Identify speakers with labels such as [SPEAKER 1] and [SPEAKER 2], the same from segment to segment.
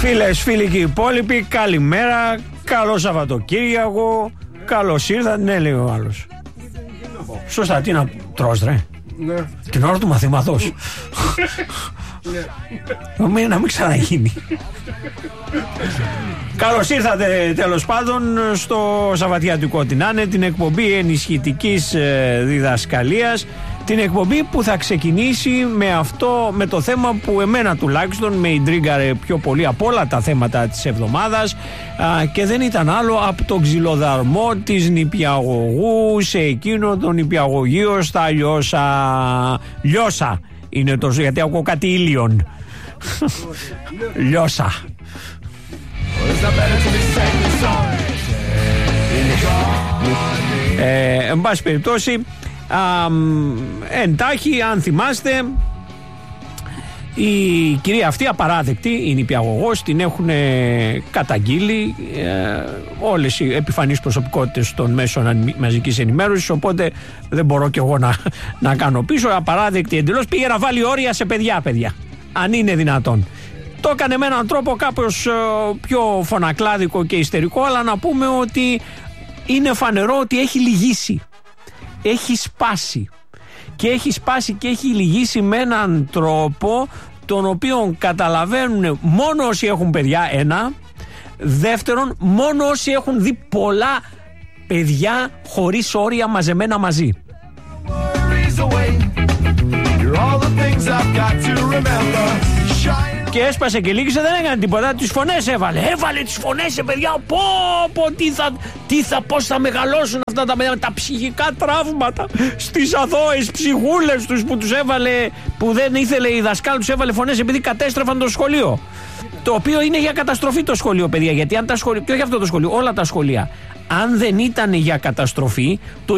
[SPEAKER 1] Φίλες, φίλοι και οι υπόλοιποι, καλημέρα, καλό Σαββατοκύριακο, καλώς ήρθατε. Ναι, λέει ο άλλος. Σωστά, τι να τρως ρε?
[SPEAKER 2] Ναι.
[SPEAKER 1] Την ώρα του μαθήματος. Ναι. Να μην ξαναγίνει. Καλώς ήρθατε τέλος πάντων στο Σαββατιάτικο την Άνε, την εκπομπή ενισχυτικής διδασκαλίας. Την εκπομπή που θα ξεκινήσει με το θέμα που εμένα τουλάχιστον με ιντρίγκαρε πιο πολύ από όλα τα θέματα της εβδομάδας, και δεν ήταν άλλο από τον ξυλοδαρμό της νηπιαγωγού σε εκείνο τον νηπιαγωγείο στα Λιώσα. Είναι το γιατί ακούω κάτι ήλιον. Λιώσα. Εν πάση περιπτώσει, εντάχει, αν θυμάστε, η κυρία αυτή απαράδεκτη, η νηπιαγωγός, την έχουν καταγγείλει όλες οι επιφανείς προσωπικότητες των μέσων μαζικής ενημέρωσης, οπότε δεν μπορώ κι εγώ να κάνω πίσω. Απαράδεκτη εντελώς, πήγε να βάλει όρια σε παιδιά, αν είναι δυνατόν. Το έκανε με έναν τρόπο κάπως πιο φωνακλάδικο και ιστερικό, αλλά να πούμε ότι είναι φανερό ότι έχει λυγίσει. Έχει σπάσει και έχει λυγίσει με έναν τρόπο τον οποίο καταλαβαίνουν μόνο όσοι έχουν παιδιά, ένα. Δεύτερον, μόνο όσοι έχουν δει πολλά παιδιά χωρίς όρια μαζεμένα μαζί. Και έσπασε και λύγησε, δεν έκανε τίποτα. Τις φωνές έβαλε τις φωνές σε παιδιά. Πώς θα μεγαλώσουν αυτά τα παιδιά, τα ψυχικά τραύματα στις αθώες ψυχούλες τους που τους έβαλε, που δεν ήθελε η δασκάλα, τους έβαλε φωνές επειδή κατέστρεφαν το σχολείο. Το οποίο είναι για καταστροφή το σχολείο, παιδιά. Γιατί αν τα σχολεία, και όχι αυτό το σχολείο, όλα τα σχολεία, αν δεν ήταν για καταστροφή, το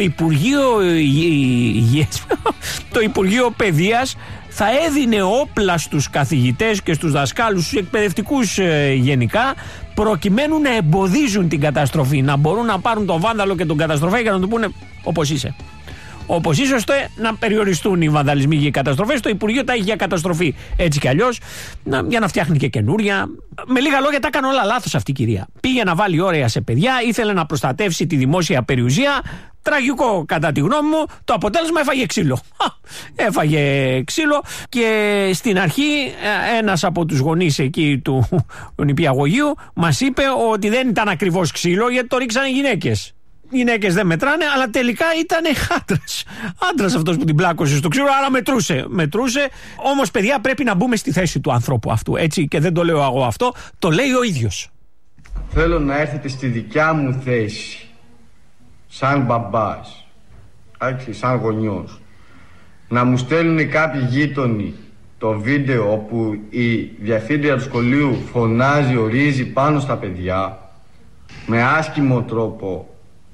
[SPEAKER 1] Υπουργείο Παιδείας θα έδινε όπλα στους καθηγητές και στους δασκάλους, στους εκπαιδευτικούς γενικά, προκειμένου να εμποδίζουν την καταστροφή, να μπορούν να πάρουν τον βάνδαλο και τον καταστροφέα και να του πούνε όπως είσαι. Όπως είσαι, ώστε να περιοριστούν οι βανδαλισμοί και οι καταστροφές. Το Υπουργείο τα έχει για καταστροφή έτσι κι αλλιώς, για να φτιάχνει και καινούρια. Με λίγα λόγια, τα έκανε όλα λάθος αυτή η κυρία. Πήγε να βάλει όρια σε παιδιά, ήθελε να προστατεύσει τη δημόσια περιουσία. Τραγικό κατά τη γνώμη μου. Το αποτέλεσμα, έφαγε ξύλο. Έφαγε ξύλο και στην αρχή ένας από τους γονείς εκεί του νηπιαγωγείου μας είπε ότι δεν ήταν ακριβώς ξύλο, γιατί το ρίξανε οι γυναίκες. Οι γυναίκες δεν μετράνε, αλλά τελικά ήταν άντρας αυτός που την πλάκωσε στο ξύλο, άρα μετρούσε. Όμως, παιδιά, πρέπει να μπούμε στη θέση του ανθρώπου αυτού, έτσι, και δεν το λέω εγώ αυτό, το λέει ο ίδιος.
[SPEAKER 3] Θέλω να έρθετε στη δικιά μου θέση, σαν μπαμπάς, σαν γονιός, να μου στέλνουν κάποιοι γείτονοι το βίντεο όπου η διευθύντρια του σχολείου φωνάζει, ορίζει πάνω στα παιδιά με άσχημο τρόπο,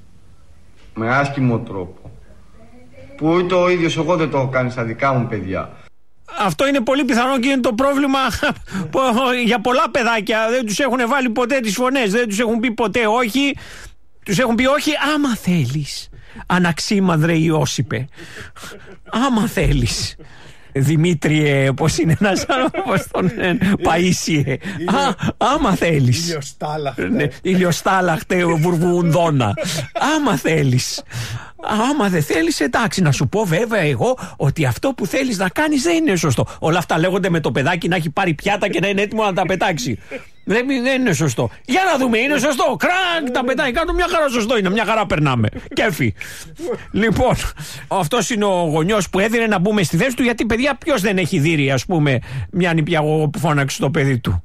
[SPEAKER 3] που ούτε ο ίδιος εγώ δεν το έχω κάνει στα δικά μου παιδιά.
[SPEAKER 1] Αυτό είναι πολύ πιθανό και είναι το πρόβλημα για πολλά παιδάκια. Δεν τους έχουν βάλει ποτέ τις φωνές, δεν τους έχουν πει ποτέ όχι. Τους έχουν πει όχι άμα θέλεις, Αναξίμανδρε Ιώσιπε, άμα θέλεις. Δημήτριε, πώς είναι ένας άνθρωπος τον Παΐσιε, άμα θέλεις. Ηλιοστάλαχτε βουρβουνδόνα. Άμα θέλεις. Άμα δεν θέλεις, εντάξει, να σου πω βέβαια εγώ ότι αυτό που θέλεις να κάνεις δεν είναι σωστό. Όλα αυτά λέγονται με το παιδάκι να έχει πάρει πιάτα και να είναι έτοιμο να τα πετάξει. Δεν είναι σωστό. Για να δούμε, είναι σωστό. Κρακ, τα πετάει κάτω, μια χαρά σωστό είναι. Μια χαρά περνάμε. Κέφι. Λοιπόν, αυτός είναι ο γονιός που έδινε να μπούμε στη θέση του, γιατί παιδιά, ποιος δεν έχει δει, ας πούμε, μια νηπιαγωγό που φώναξε το παιδί του.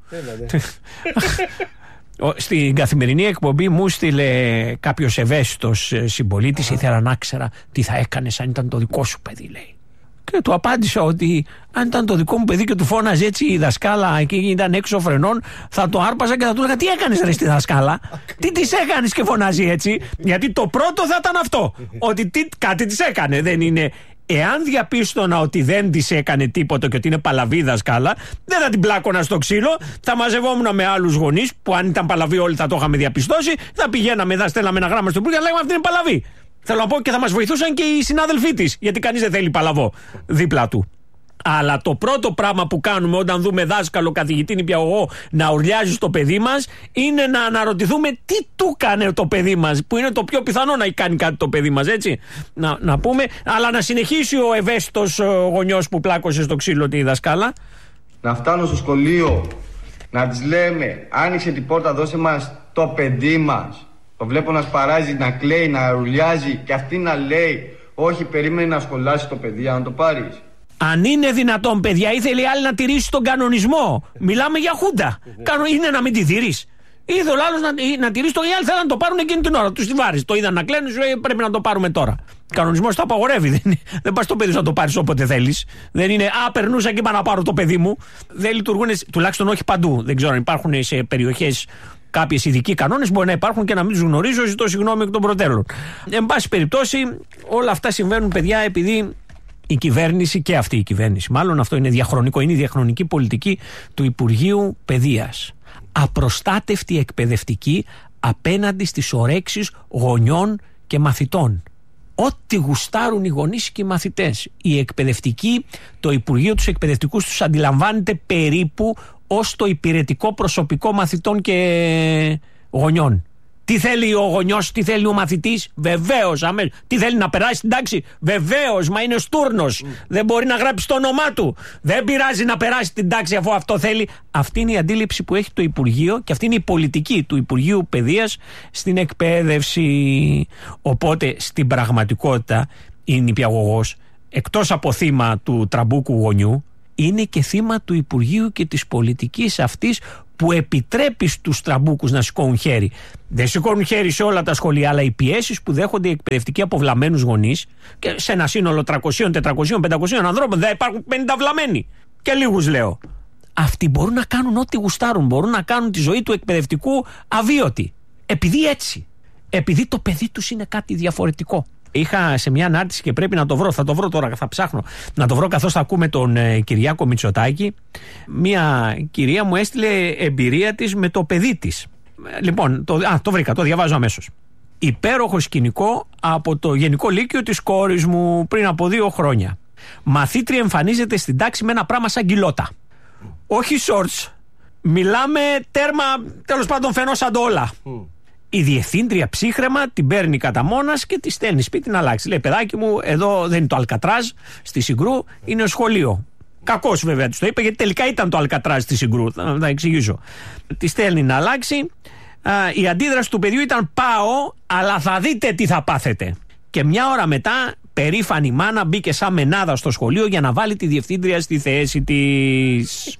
[SPEAKER 1] Στην καθημερινή εκπομπή μου στείλε κάποιος ευαίσθητος συμπολίτης, ήθελα να ξέρα τι θα έκανες αν ήταν το δικό σου παιδί, λέει. Και του απάντησα ότι αν ήταν το δικό μου παιδί και του φώναζε έτσι η δασκάλα και ήταν έξω φρενών, θα το άρπαζα και θα του έλεγα τι έκανες ρε στη δασκάλα, τι της έκανες και φωνάζει έτσι. Γιατί το πρώτο θα ήταν αυτό, ότι κάτι της έκανε, δεν είναι. Εάν διαπίστωνα ότι δεν της έκανε τίποτα και ότι είναι παλαβή δασκάλα, δεν θα την πλάκωνα στο ξύλο, θα μαζευόμουν με άλλους γονείς που αν ήταν παλαβή όλοι θα το είχαμε διαπιστώσει, θα πηγαίναμε, θα στέλναμε ένα γράμμα στον Υπουργείο και λέγαμε αυτή είναι παλαβή. Θέλω να πω και θα μας βοηθούσαν και οι συνάδελφοί της, γιατί κανείς δεν θέλει παλαβό δίπλα του. Αλλά το πρώτο πράγμα που κάνουμε όταν δούμε δάσκαλο, καθηγητή, νηπιαγωγό να ουρλιάζει στο παιδί μας είναι να αναρωτηθούμε τι του έκανε το παιδί μας, που είναι το πιο πιθανό να κάνει κάτι το παιδί μας, έτσι. Να πούμε, αλλά να συνεχίσει ο ευαίσθητος γονιός που πλάκωσε στο ξύλο τη δασκάλα.
[SPEAKER 3] Να φτάνω στο σχολείο, να της λέμε, άνοιξε την πόρτα, δώσε μας το παιδί μας. Το βλέπω να σπαράζει, να κλαίει, να ουρλιάζει και αυτή να λέει, όχι, περίμενε να σχολάσει το παιδί, να το πάρεις.
[SPEAKER 1] Αν είναι δυνατόν, παιδιά, ήθελε η άλλη να τηρήσει τον κανονισμό. Μιλάμε για χούντα. Είναι να μην τη τηρείς. Ήθελε ο άλλος να τηρήσει τον, οι άλλοι θέλουν να το πάρουν εκείνη την ώρα. Τους τη βάρεις. Το είδαν να κλαίνουν, σου λέει πρέπει να το πάρουμε τώρα. Ο κανονισμός το απαγορεύει. Δεν πας το παιδί σου να το πάρεις όποτε θέλεις. Δεν είναι, περνούσα και είπα να πάρω το παιδί μου. Δεν λειτουργούν, τουλάχιστον όχι παντού. Δεν ξέρω αν υπάρχουν σε περιοχές κάποιες ειδικοί κανόνες, μπορεί να υπάρχουν και να μην τους γνωρίζω. Ζητώ συγγνώμη εκ των προτέρων. Εν πάση περιπτώσει, όλα αυτά συμβαίνουν, παιδιά, επειδή η κυβέρνηση, και αυτή η κυβέρνηση, μάλλον αυτό είναι διαχρονικό, είναι η διαχρονική πολιτική του Υπουργείου Παιδείας. Απροστάτευτη εκπαιδευτική απέναντι στις ορέξεις γονιών και μαθητών. Ό,τι γουστάρουν οι γονείς και οι μαθητές. Οι εκπαιδευτικοί, το Υπουργείο τους εκπαιδευτικούς τους αντιλαμβάνεται περίπου ως το υπηρετικό προσωπικό μαθητών και γονιών. Τι θέλει ο γονιός, τι θέλει ο μαθητής, βεβαίως. Τι θέλει να περάσει την τάξη, βεβαίως. Μα είναι στούρνος. Δεν μπορεί να γράψει το όνομά του. Δεν πειράζει να περάσει την τάξη αφού αυτό θέλει. Αυτή είναι η αντίληψη που έχει το Υπουργείο και αυτή είναι η πολιτική του Υπουργείου Παιδείας στην εκπαίδευση. Οπότε στην πραγματικότητα η νηπιαγωγός, εκτός από θύμα του τραμπούκου γονιού, είναι και θύμα του Υπουργείου και της πολιτικής αυτής που επιτρέπει στους τραμπούκους να σηκώνουν χέρι. Δεν σηκώνουν χέρι σε όλα τα σχολεία, αλλά οι πιέσεις που δέχονται οι εκπαιδευτικοί από βλαμμένους γονείς, και σε ένα σύνολο 300, 400, 500 ανθρώπων δεν υπάρχουν 50 βλαμμένοι. Και λίγους λέω. Αυτοί μπορούν να κάνουν ό,τι γουστάρουν, μπορούν να κάνουν τη ζωή του εκπαιδευτικού αβίωτη. Επειδή έτσι. Επειδή το παιδί τους είναι κάτι διαφορετικό. Είχα σε μια ανάρτηση και πρέπει να το βρω, θα το βρω τώρα, θα ψάχνω να το βρω καθώς θα ακούμε τον Κυριάκο Μητσοτάκη. Μια κυρία μου έστειλε εμπειρία της με το παιδί της. Λοιπόν, το βρήκα, το διαβάζω αμέσως. Υπέροχο σκηνικό από το Γενικό Λύκειο της κόρης μου πριν από 2 χρόνια. Μαθήτρια εμφανίζεται στην τάξη με ένα πράγμα σαν γκυλότα. Όχι shorts. Μιλάμε τέρμα, τέλος πάντων φαινόσαν όλα. Η διευθύντρια ψύχρεμα την παίρνει κατά μόνας και τη στέλνει σπίτι να αλλάξει. Λέει, παιδάκι μου, εδώ δεν είναι το Αλκατράζ στη Συγκρού, είναι σχολείο. Κακώς βέβαια της το είπε, γιατί τελικά ήταν το Αλκατράζ στη Συγκρού. Θα εξηγήσω. Τη στέλνει να αλλάξει. Η αντίδραση του παιδιού ήταν, πάω, αλλά θα δείτε τι θα πάθετε. Και μια ώρα μετά, περήφανη μάνα μπήκε σαν μενάδα στο σχολείο για να βάλει τη διευθύντρια στη θέση της.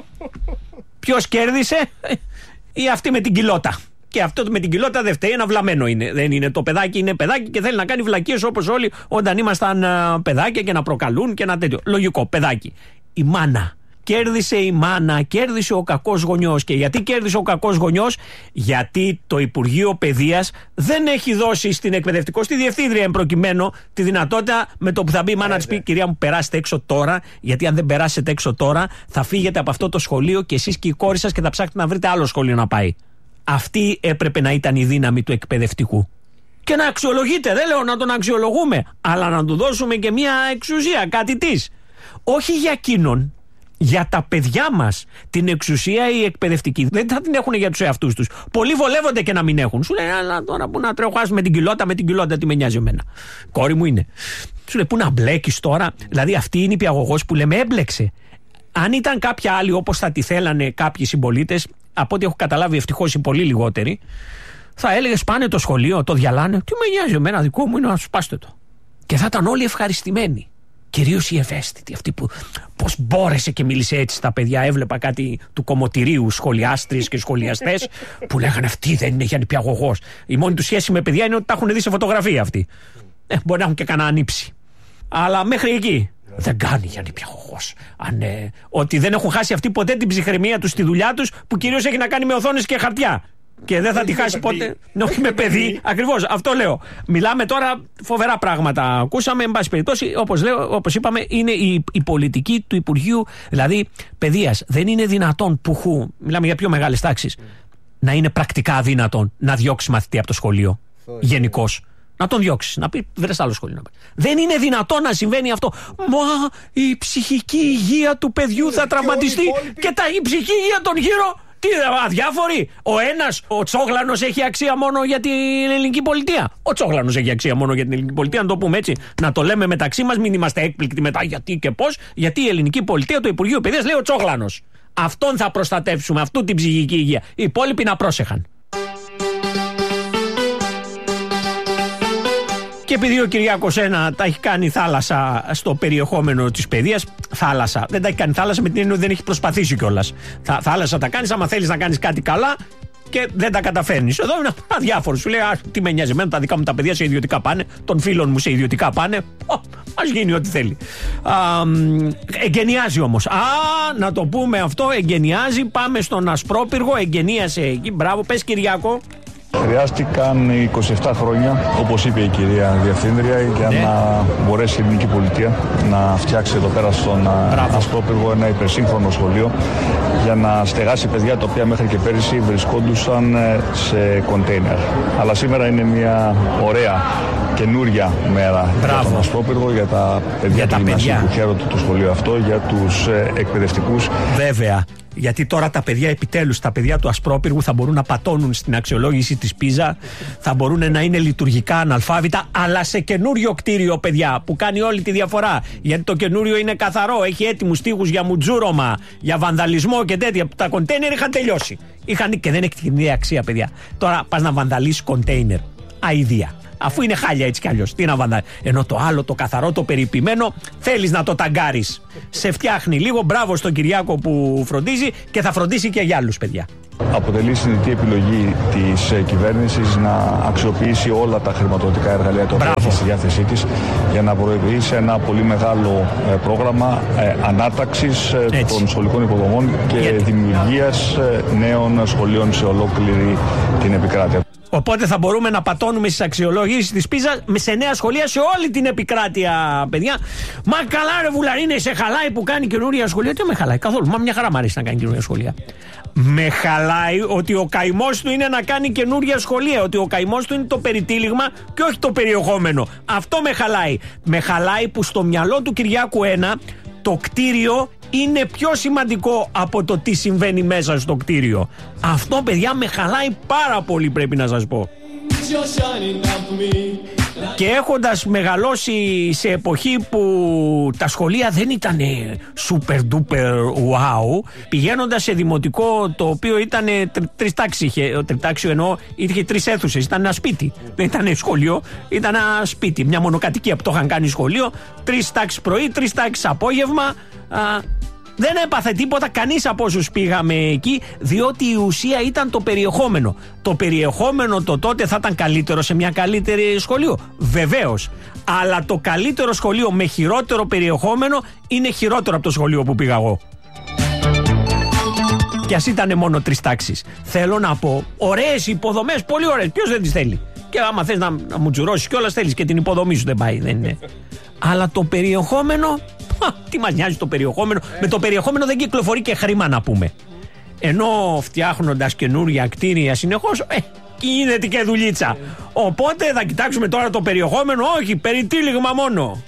[SPEAKER 1] Ποιος κέρδισε? Ή αυτή με την κοιλότα. Και αυτό με την κοιλότα δεν φταίει, ένα βλαμμένο είναι. Δεν είναι το παιδάκι, είναι παιδάκι και θέλει να κάνει βλακίες όπως όλοι όταν ήμασταν παιδάκια και να προκαλούν και ένα τέτοιο. Λογικό, παιδάκι. Η μάνα. Κέρδισε η μάνα, κέρδισε ο κακός γονιός. Και γιατί κέρδισε ο κακός γονιός? Γιατί το Υπουργείο Παιδείας δεν έχει δώσει στην εκπαιδευτικό, στη διευθύντρια εμπροκειμένου, τη δυνατότητα με το που θα μπει η μάνα να της πει, κυρία μου, περάστε έξω τώρα. Γιατί αν δεν περάσετε έξω τώρα, θα φύγετε από αυτό το σχολείο και εσείς και η κόρη σας και θα ψάχνετε να βρείτε άλλο σχολείο να πάει. Αυτή έπρεπε να ήταν η δύναμη του εκπαιδευτικού. Και να αξιολογείται, δεν λέω να τον αξιολογούμε, αλλά να του δώσουμε και μια εξουσία, κάτι της. Όχι για εκείνον, για τα παιδιά μας. Την εξουσία οι εκπαιδευτικοί δεν θα την έχουν για τους εαυτούς τους. Πολλοί βολεύονται και να μην έχουν. Σου λέει, αλλά τώρα που να τρέχω με την κοιλότα, τι με νοιάζει εμένα. Κόρη μου είναι. Σου λέει, πού να μπλέκεις τώρα? Δηλαδή αυτή είναι η νηπιαγωγός που λέμε έμπλεξε. Αν ήταν κάποια άλλη όπως θα τη θέλανε κάποιοι συμπολίτες, από ό,τι έχω καταλάβει ευτυχώς οι πολύ λιγότεροι, θα έλεγε σπάνε το σχολείο, το διαλάνε. Τι με νοιάζει εμένα, δικό μου είναι να σπάστε το. Και θα ήταν όλοι ευχαριστημένοι. Κυρίως οι ευαίσθητοι, αυτοί που πώς μπόρεσε και μίλησε έτσι στα παιδιά. Έβλεπα κάτι του κομμωτηρίου, σχολιάστριες και σχολιαστές που λέγανε αυτοί δεν είναι για νηπιαγωγός. Η μόνη του σχέση με παιδιά είναι ότι τα έχουν δει σε φωτογραφία αυτοί. Μπορεί να έχουν και κανένα ανήψη. Αλλά μέχρι εκεί. Δεν κάνει για νηπιαγωγός. Ότι δεν έχουν χάσει αυτοί ποτέ την ψυχραιμία τους στη δουλειά τους, που κυρίως έχει να κάνει με οθόνες και χαρτιά. Και δεν θα τη χάσει ποτέ. Όχι με παιδί. Ακριβώς, αυτό λέω. Μιλάμε τώρα φοβερά πράγματα. Ακούσαμε, εν πάση περιπτώσει, όπως είπαμε, είναι η πολιτική του Υπουργείου, δηλαδή Παιδείας. Δεν είναι δυνατόν μιλάμε για πιο μεγάλες τάξεις, να είναι πρακτικά αδύνατον να διώξει μαθητή από το σχολείο. Γενικώς. Να τον διώξει. Να πει βρες άλλο σχολείο. Δεν είναι δυνατόν να συμβαίνει αυτό. Μα η ψυχική υγεία του παιδιού θα τραυματιστεί και η ψυχική υγεία των γύρω. Τι αδιάφοροι. Ο ένας, ο Τσόγλανος έχει αξία μόνο για την ελληνική πολιτεία. Ο Τσόγλανος έχει αξία μόνο για την ελληνική πολιτεία, να το πούμε έτσι. Να το λέμε μεταξύ μας, μην είμαστε έκπληκτοι μετά γιατί και πώς. Γιατί η ελληνική πολιτεία, το Υπουργείο Παιδείας λέει ο Τσόγλανος. Αυτόν θα προστατεύσουμε, αυτού την ψυχική υγεία. Οι υπόλοιποι να πρόσεχαν. Και επειδή ο Κυριάκος Ένα τα έχει κάνει θάλασσα στο περιεχόμενο της παιδείας, θάλασσα. Δεν τα έχει κάνει θάλασσα με την έννοια ότι δεν έχει προσπαθήσει κιόλας. Θάλασσα τα κάνεις άμα θέλεις να κάνεις κάτι καλά και δεν τα καταφέρνεις. Εδώ είναι αδιάφορο. Σου λέει, τι με νοιάζει εμένα, τα δικά μου τα παιδιά σε ιδιωτικά πάνε, των φίλων μου σε ιδιωτικά πάνε. Ας γίνει ό,τι θέλει. Εγκαινιάζει όμως. Να το πούμε αυτό, εγκαινιάζει. Πάμε στον Ασπρόπυργο, εγκαινίασε εκεί. Μπράβο, πες Κυριάκο.
[SPEAKER 2] Χρειάστηκαν 27 χρόνια, όπως είπε η κυρία Διευθύντρια, για να μπορέσει η ελληνική πολιτεία να φτιάξει εδώ πέρα στον Ασπρόπυργο ένα υπερσύγχρονο σχολείο για να στεγάσει παιδιά τα οποία μέχρι και πέρυσι βρισκόντουσαν σε κοντέινερ. Αλλά σήμερα είναι μια ωραία καινούρια μέρα για τον Ασπρόπυργο, για τα παιδιά του γυμνασίου που χαίρονται το σχολείο αυτό, για τους εκπαιδευτικούς.
[SPEAKER 1] Βέβαια. Γιατί τώρα τα παιδιά, επιτέλους, τα παιδιά του Ασπρόπυργου θα μπορούν να πατώνουν στην αξιολόγηση της Πίζα, θα μπορούν να είναι λειτουργικά αναλφάβητα, αλλά σε καινούριο κτίριο, παιδιά, που κάνει όλη τη διαφορά. Γιατί το καινούριο είναι καθαρό, έχει έτοιμους τοίχους για μουτζούρωμα, για βανδαλισμό και τέτοια. Τα κοντέινερ είχαν τελειώσει. Και δεν έχει την ίδια αξία, παιδιά. Τώρα πας να βανδαλίσεις κοντέινερ. Αηδία. Αφού είναι χάλια έτσι κι αλλιώς. Τι να βαντάει. Ενώ το άλλο, το καθαρό, το περιποιημένο, θέλεις να το ταγκάρεις. Σε φτιάχνει λίγο. Μπράβο στον Κυριάκο που φροντίζει και θα φροντίσει και για άλλους, παιδιά.
[SPEAKER 2] Αποτελεί συνειδητή επιλογή της κυβέρνησης να αξιοποιήσει όλα τα χρηματοδοτικά εργαλεία τα οποία έχει στη διάθεσή της για να προωθήσει ένα πολύ μεγάλο πρόγραμμα ανάταξης των σχολικών υποδομών και δημιουργίας νέων σχολείων σε ολόκληρη την επικράτεια.
[SPEAKER 1] Οπότε θα μπορούμε να πατώνουμε στις αξιολογήσεις της Πίζα σε νέα σχολεία σε όλη την επικράτεια, παιδιά. Μα καλά, ρε Βουλαρίνε, σε χαλάει που κάνει καινούρια σχολεία? Τι με χαλάει καθόλου. Μα μια χαρά μου αρέσει να κάνει καινούρια σχολεία. Με χαλάει ότι ο καημός του είναι να κάνει καινούρια σχολεία. Ότι ο καημός του είναι το περιτύλιγμα και όχι το περιεχόμενο. Αυτό με χαλάει. Με χαλάει που στο μυαλό του Κυριάκου Ένα το κτίριο είναι πιο σημαντικό από το τι συμβαίνει μέσα στο κτίριο. Αυτό, παιδιά, με χαλάει πάρα πολύ, πρέπει να σας πω. Και έχοντας μεγαλώσει σε εποχή που τα σχολεία δεν ήταν super duper wow, πηγαίνοντας σε δημοτικό το οποίο ήταν τριστάξιο, τριτάξιο εννοώ, είχε 3 αίθουσες, ήταν ένα σπίτι, δεν ήταν σχολείο, ήταν ένα σπίτι, μια μονοκατοικία που το είχαν κάνει σχολείο, 3 τάξεις πρωί, 3 τάξεις απόγευμα. Δεν έπαθε τίποτα κανείς από όσους πήγαμε εκεί, διότι η ουσία ήταν το περιεχόμενο. Το περιεχόμενο το τότε θα ήταν καλύτερο σε μια καλύτερη σχολείο. Βεβαίως. Αλλά το καλύτερο σχολείο με χειρότερο περιεχόμενο είναι χειρότερο από το σχολείο που πήγα εγώ. Κι ας ήταν μόνο 3 τάξεις. Θέλω να πω, ωραίες υποδομές, πολύ ωραίες. Ποιος δεν τις θέλει? Και άμα θες να μου τζουρώσεις κιόλας, θέλεις και την υποδομή σου, δεν πάει, δεν είναι. Αλλά το περιεχόμενο, τι μας νοιάζει το περιεχόμενο? Με το περιεχόμενο δεν κυκλοφορεί και χρήμα, να πούμε. Ενώ φτιάχνοντας καινούρια κτίρια συνεχώς, γίνεται και δουλίτσα. Οπότε θα κοιτάξουμε τώρα το περιεχόμενο, όχι, περιτύλιγμα μόνο.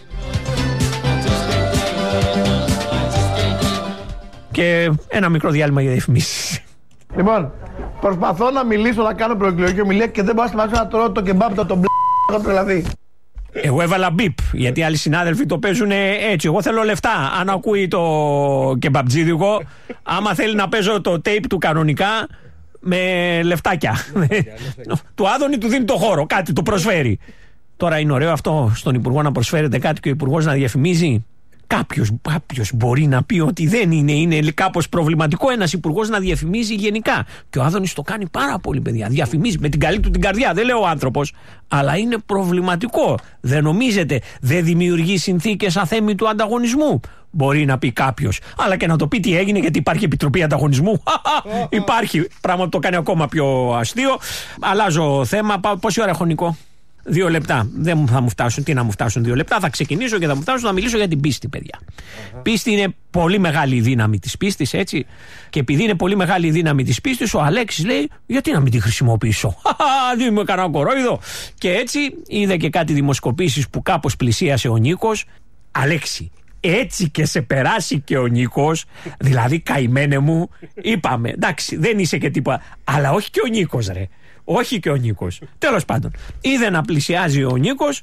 [SPEAKER 1] Και ένα μικρό διάλειμμα για διαφημίσεις.
[SPEAKER 4] Λοιπόν, προσπαθώ να μιλήσω, να κάνω προεκλογική ομιλία και δεν μπορώ να τρώω το κεμπάπ το μπλ***, δηλαδή.
[SPEAKER 1] Εγώ έβαλα μπιπ, γιατί άλλοι συνάδελφοι το παίζουν έτσι. Εγώ θέλω λεφτά. Αν ακούει το κεμπαπτζίδικο, άμα θέλει να παίζω το tape του κανονικά, με λεφτάκια. Του Άδωνη του δίνει το χώρο, κάτι του προσφέρει. Τώρα είναι ωραίο αυτό στον Υπουργό να προσφέρεται κάτι και ο Υπουργός να διαφημίζει. Κάποιος μπορεί να πει ότι δεν είναι κάπως προβληματικό ένας υπουργός να διαφημίζει γενικά. Και ο Άδωνης το κάνει πάρα πολύ, παιδιά. Διαφημίζει με την καλή του την καρδιά. Δεν λέω ο άνθρωπος, αλλά είναι προβληματικό. Δεν νομίζετε, δεν δημιουργεί συνθήκες αθέμητου ανταγωνισμού? Μπορεί να πει κάποιος. Αλλά και να το πει τι έγινε, γιατί υπάρχει επιτροπή ανταγωνισμού. Υπάρχει. Πράγμα που το κάνει ακόμα πιο αστείο. Αλλάζω θέμα. Πόση ώρα έχω, Νικό? 2 λεπτά. Δεν θα μου φτάσουν. Τι να μου φτάσουν 2 λεπτά. Θα ξεκινήσω και θα μου φτάσουν να μιλήσω για την πίστη, παιδιά. Πίστη είναι πολύ μεγάλη η δύναμη της πίστης, έτσι. Και επειδή είναι πολύ μεγάλη η δύναμη της πίστης, ο Αλέξης λέει: γιατί να μην τη χρησιμοποιήσω. Δεν είμαι κανένα κορόιδο. Και έτσι είδε και κάτι δημοσκοπήσεις που κάπως πλησίασε ο Νίκος. Αλέξη, έτσι και σε περάσει και ο Νίκος, δηλαδή καημένε μου, είπαμε, εντάξει, δεν είσαι και τίποτα, αλλά όχι και ο Νίκος, ρε. Όχι και ο Νίκος. Τέλος πάντων, είδε να πλησιάζει ο Νίκος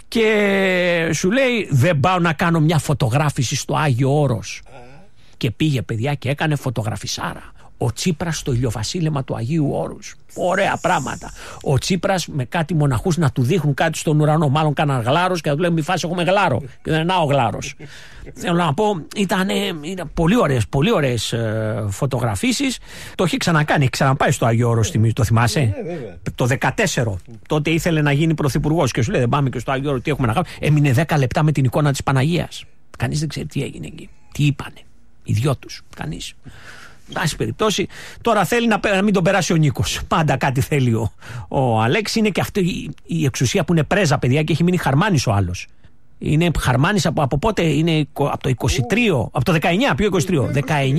[SPEAKER 1] και σου λέει: δεν πάω να κάνω μια φωτογράφηση στο Άγιο Όρος. Και πήγε, παιδιά, και έκανε φωτογραφισάρα. Ο Τσίπρας στο ηλιοβασίλεμα του Αγίου Όρους. Ωραία πράγματα. Ο Τσίπρας με κάτι μοναχούς να του δείχνουν κάτι στον ουρανό. Μάλλον κάναν γλάρος και να του λένε: μη φάση, έχουμε γλάρο. Και δεν είναι ο γλάρος. Θέλω να πω, ήταν πολύ ωραίες φωτογραφίσεις. Το έχει ξανακάνει, έχει ξαναπάει στο Άγιο Όρος, το θυμάσαι. Το 14. Τότε ήθελε να γίνει πρωθυπουργός και σου λέει: δεν πάμε και στο Άγιο Όρος, τι έχουμε να κάνουμε. Έμεινε 10 λεπτά με την εικόνα της Παναγίας. Κανείς δεν ξέρει τι έγινε εκεί. Τι είπανε. Οι δυο τους. Κανείς. Πάση περιπτώσει, τώρα θέλει να μην τον περάσει ο Νίκος. Πάντα κάτι θέλει ο Αλέξης. Είναι και αυτή η εξουσία που είναι πρέζα, παιδιά, και έχει μείνει χαρμάνης ο άλλος. Είναι χαρμάνης από πότε, είναι από το 23, από το 19, ποιο 23,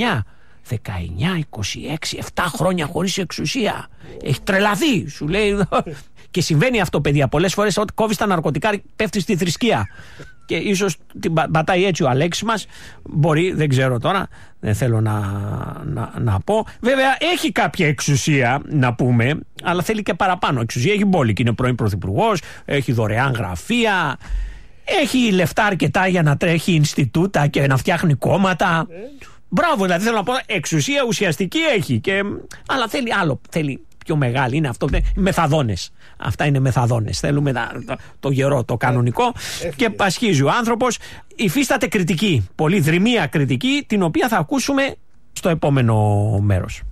[SPEAKER 1] 19, 26, 7 χρόνια χωρίς εξουσία. Έχει τρελαθεί, σου λέει. Και συμβαίνει αυτό, παιδιά. Πολλές φορές όταν κόβεις τα ναρκωτικά πέφτει στη θρησκεία. Και ίσως την πατάει έτσι ο Αλέξης μας. Μπορεί, δεν ξέρω τώρα. Δεν θέλω να πω. Βέβαια έχει κάποια εξουσία, να πούμε, αλλά θέλει και παραπάνω. Εξουσία έχει μπόλικη. Είναι πρώην πρωθυπουργός, έχει δωρεάν γραφεία, έχει λεφτά αρκετά για να τρέχει Ινστιτούτα και να φτιάχνει κόμματα. Μπράβο, δηλαδή θέλω να πω, εξουσία ουσιαστική έχει. Αλλά θέλει άλλο. Θέλει πιο μεγάλη. Είναι αυτό. Μεθαδόνες. Αυτά είναι μεθαδόνες. Θέλουμε το γερό, το κανονικό. Και πασχίζει ο άνθρωπος. Υφίσταται κριτική. Πολύ δρυμία κριτική, την οποία θα ακούσουμε στο επόμενο μέρος.